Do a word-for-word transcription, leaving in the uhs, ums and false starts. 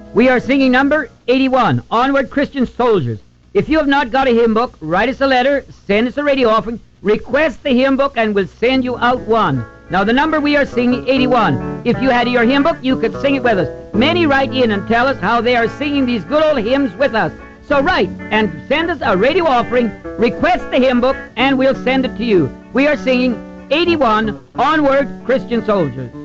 We are singing number eighty-one, Onward Christian Soldiers. If you have not got a hymn book, write us a letter, send us a radio offering, request the hymn book, and we'll send you out one. Now, the number we are singing, eighty-one. If you had your hymn book, you could sing it with us. Many write in and tell us how they are singing these good old hymns with us. So write and send us a radio offering, request the hymn book, and we'll send it to you. We are singing eighty-one, Onward Christian Soldiers.